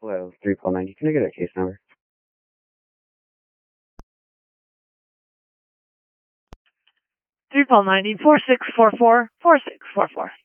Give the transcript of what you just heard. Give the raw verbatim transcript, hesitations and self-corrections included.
Hello, three Paul ninety. Can I get a case number? three Paul ninety, four six four four, four six four four.